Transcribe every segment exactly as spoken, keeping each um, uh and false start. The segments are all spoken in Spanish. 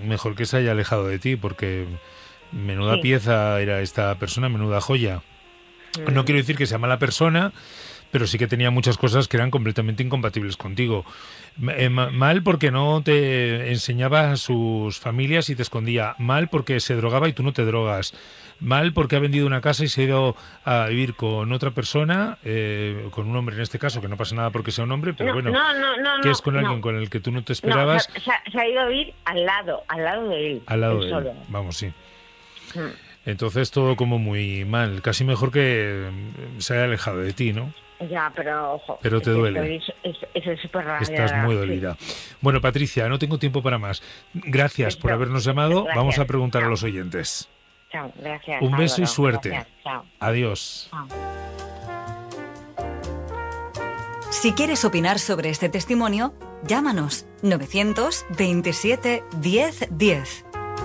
mejor que se haya alejado de ti, porque menuda Sí. pieza era esta persona, menuda joya. Mm. No quiero decir que sea mala persona, pero sí que tenía muchas cosas que eran completamente incompatibles contigo. Eh, ma- Mal porque no te enseñaba a sus familias y te escondía. Mal porque se drogaba y tú no te drogas. Mal porque ha vendido una casa y se ha ido a vivir con otra persona, eh, con un hombre en este caso, que no pasa nada porque sea un hombre, pero No, bueno, no, no, no, que no, es con alguien no. con el que tú no te No, esperabas, se, ha- se ha ido a vivir al lado, al lado de él. al lado él de él. solo. Vamos, sí. Mm. Entonces todo como muy mal. Casi mejor que mm, se haya alejado de ti, ¿no? Ya, pero ojo. Pero te es que duele. Eso es, eso es súper raro. Estás muy dolida. Bueno, Patricia, no tengo tiempo para más. Gracias por Beso. habernos llamado. Gracias. Vamos a preguntar a Chao. los oyentes. Chao, gracias. Un beso y Álvaro. suerte. Gracias. Chao. Adiós. Chao. Si quieres opinar sobre este testimonio, llámanos novecientos veintisiete diez diez.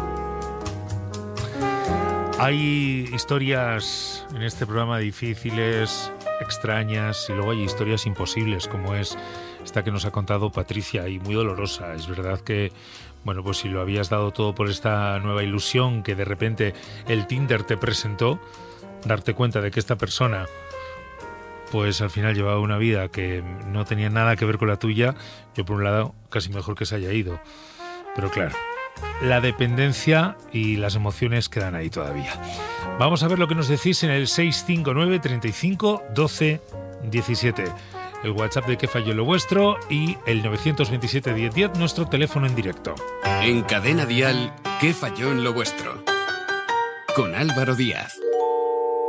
Hay historias en este programa difíciles, extrañas, y luego hay historias imposibles, como es esta que nos ha contado Patricia, y muy dolorosa. Es verdad que, bueno, pues si lo habías dado todo por esta nueva ilusión que de repente el Tinder te presentó, darte cuenta de que esta persona, pues al final llevaba una vida que no tenía nada que ver con la tuya, yo por un lado casi mejor que se haya ido. Pero claro, la dependencia y las emociones quedan ahí todavía. Vamos a ver lo que nos decís en el seis cinco nueve, treinta y cinco, doce, diecisiete. El WhatsApp de Qué Falló en Lo Vuestro y el novecientos veintisiete diez diez, nuestro teléfono en directo. En Cadena Dial, ¿Qué falló en lo vuestro? Con Álvaro Díaz.